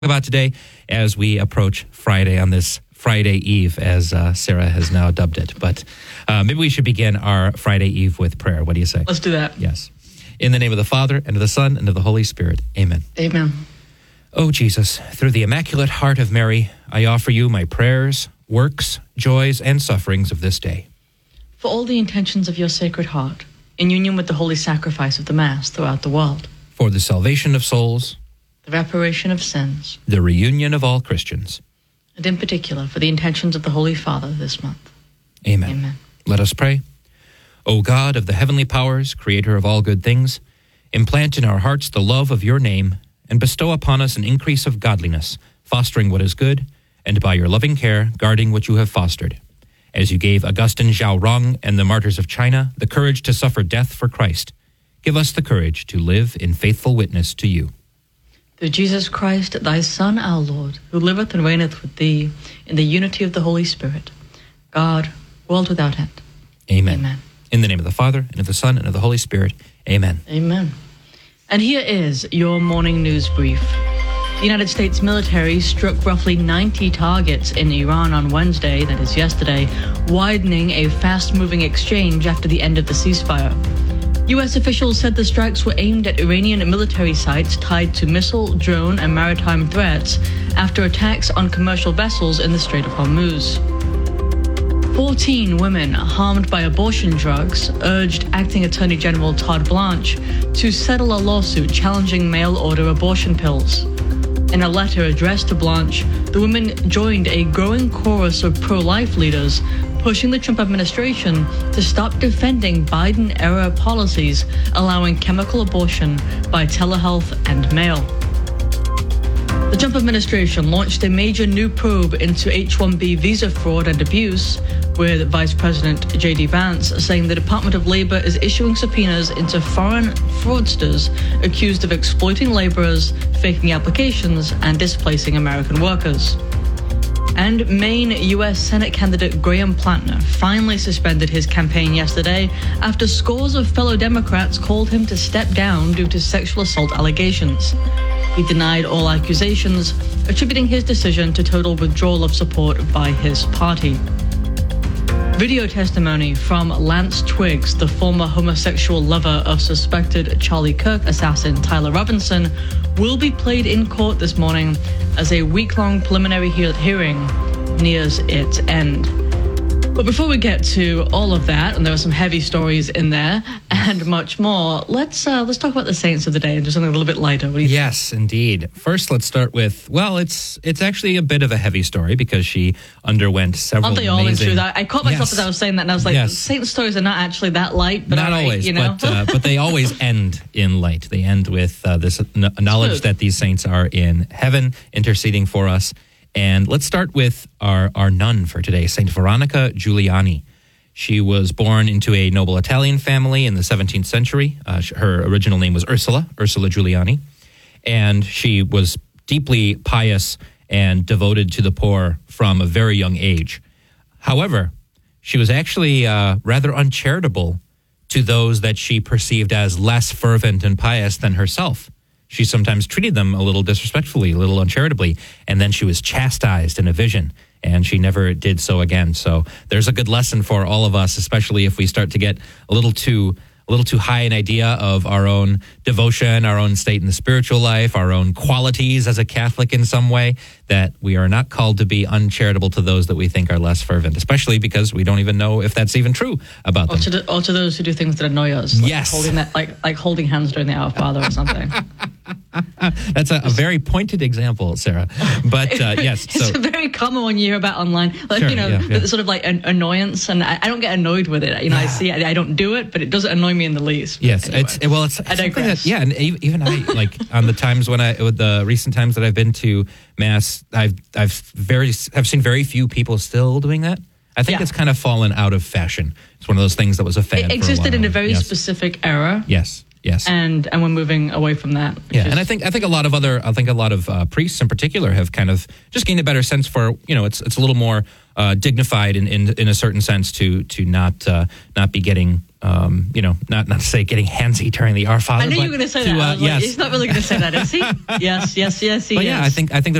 about today as we approach Friday on this Friday Eve, as Sarah has now dubbed it. But maybe we should begin our Friday Eve with prayer. What do you say? Let's do that. Yes. In the name of the Father, and of the Son, and of the Holy Spirit. Amen. Amen. O Jesus, through the Immaculate Heart of Mary, I offer you my prayers, works, joys, and sufferings of this day. For all the intentions of your Sacred Heart, in union with the holy sacrifice of the Mass throughout the world. For the salvation of souls, the reparation of sins, the reunion of all Christians, and in particular for the intentions of the Holy Father this month. Amen. Amen. Let us pray. O God of the heavenly powers, creator of all good things, implant in our hearts the love of your name, and bestow upon us an increase of godliness, fostering what is good, and by your loving care, guarding what you have fostered. As you gave Augustine Zhao Rong and the martyrs of China the courage to suffer death for Christ, give us the courage to live in faithful witness to you. Through Jesus Christ, thy Son, our Lord, who liveth and reigneth with thee in the unity of the Holy Spirit, God, world without end. Amen. Amen. In the name of the Father, and of the Son, and of the Holy Spirit. Amen. Amen. And here is your morning news brief. The United States military struck roughly 90 targets in Iran on Wednesday, that is yesterday, widening a fast-moving exchange after the end of the ceasefire. U.S. officials said the strikes were aimed at Iranian military sites tied to missile, drone, and maritime threats after attacks on commercial vessels in the Strait of Hormuz. 14 women harmed by abortion drugs urged Acting Attorney General Todd Blanche to settle a lawsuit challenging mail-order abortion pills. In a letter addressed to Blanche, the women joined a growing chorus of pro-life leaders pushing the Trump administration to stop defending Biden-era policies allowing chemical abortion by telehealth and mail. The Trump administration launched a major new probe into H-1B visa fraud and abuse, with Vice President J.D. Vance saying the Department of Labor is issuing subpoenas into foreign fraudsters accused of exploiting laborers, faking applications, and displacing American workers. And Maine U.S. Senate candidate Graham Plantner finally suspended his campaign yesterday after scores of fellow Democrats called him to step down due to sexual assault allegations. He denied all accusations, attributing his decision to total withdrawal of support by his party. Video testimony from Lance Twiggs, the former homosexual lover of suspected Charlie Kirk assassin Tyler Robinson, will be played in court this morning as a week-long preliminary hearing nears its end. But before we get to all of that, and there are some heavy stories in there and much more, let's talk about the saints of the day and do something a little bit lighter. What do you think? Yes, indeed. First, let's start with, well, it's actually a bit of a heavy story because she underwent several Aren't they all in truth? I caught myself Yes. as I was saying that, and I was like, Yes. saint stories are not actually that light. But not all right, always, you know? but they always end in light. They end with this knowledge Good. that these saints are in heaven interceding for us. And let's start with our nun for today, Saint Veronica Giuliani. She was born into a noble Italian family in the 17th century. Her original name was Ursula Giuliani. And she was deeply pious and devoted to the poor from a very young age. However, she was actually rather uncharitable to those that she perceived as less fervent and pious than herself. She sometimes treated them a little disrespectfully, a little uncharitably, and then she was chastised in a vision, and she never did so again. So there's a good lesson for all of us, especially if we start to get a little too high an idea of our own devotion, our own state in the spiritual life, our own qualities as a Catholic in some way, that we are not called to be uncharitable to those that we think are less fervent, especially because we don't even know if that's even true about them. Or to those who do things that annoy us. Like Yes. Holding that, like holding hands during the Our Father or something. That's a very pointed example, Sarah. But yes, It's a very common one you hear about online. Like, Sure, you know, yeah. the sort of like an annoyance, and I don't get annoyed with it. You know, I see it, I don't do it, but it doesn't annoy me in the least. Yes, Anyway. it's I something digress. that, yeah, and even I, like on the times with the recent times that I've been to Mass, I've seen very few people still doing that. I think Yeah. it's kind of fallen out of fashion. It's one of those things that was a fad. It existed for a while. in a very Yes. specific era. Yes. Yes. And we're moving away from that. Yeah, and I think a lot of priests in particular have kind of just gained a better sense for, it's a little more dignified in a certain sense to not be getting not to say getting handsy during the Our Father. I knew you were going to say that. I was like, he's not really going to say that, is he? Yes. But yeah, I think